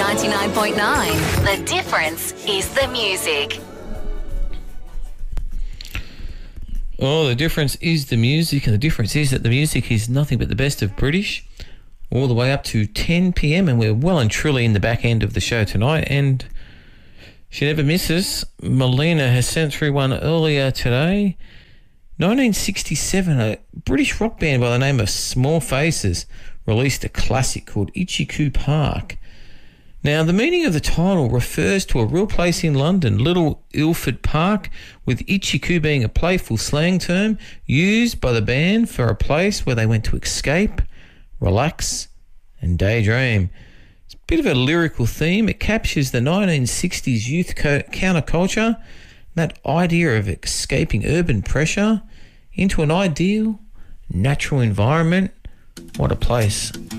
99.9. The difference is the music. Oh, the difference is the music, and the difference is that the music is nothing but the best of British, all the way up to 10 p.m, and we're well and truly in the back end of the show tonight, and she never misses. Melina has sent through one earlier today. 1967, a British rock band by the name of Small Faces released a classic called Itchycoo Park. Now, the meaning of the title refers to a real place in London, Little Ilford Park, with Itchycoo being a playful slang term used by the band for a place where they went to escape, relax, and daydream. It's a bit of a lyrical theme. It captures the 1960s youth counterculture, that idea of escaping urban pressure into an ideal, natural environment. What a place.